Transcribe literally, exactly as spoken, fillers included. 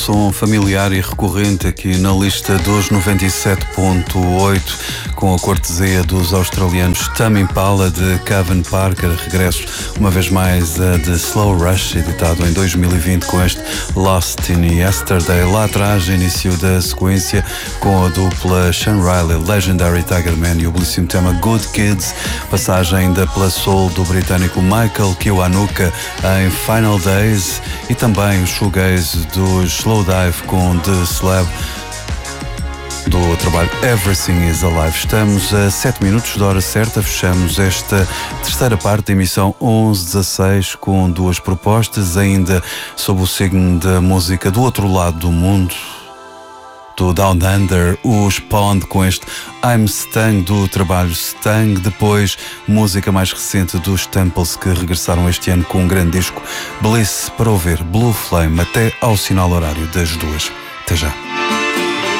som familiar e recorrente aqui na lista dos noventa e sete ponto oito, com a cortesia dos australianos Tame Impala de Kevin Parker, regresso uma vez mais a The Slow Rush, editado em dois mil e vinte com este Lost in Yesterday. Lá atrás, início da sequência com a dupla Sean Riley, Legendary Tigerman, e o belíssimo tema Good Kids, passagem ainda pela soul do britânico Michael Kiwanuka em Final Days, e também o shoegaze do Slow Dive com The Slab, do trabalho Everything is Alive. Estamos a sete minutos da hora certa, fechamos esta terceira parte da emissão onze dezasseis com duas propostas, ainda sob o signo da música do outro lado do mundo, do Down Under, os Pond com este I'm Stang do trabalho Stang, depois música mais recente dos Temples, que regressaram este ano com um grande disco, Bliss, para ouvir Blue Flame até ao sinal horário das duas. Até já.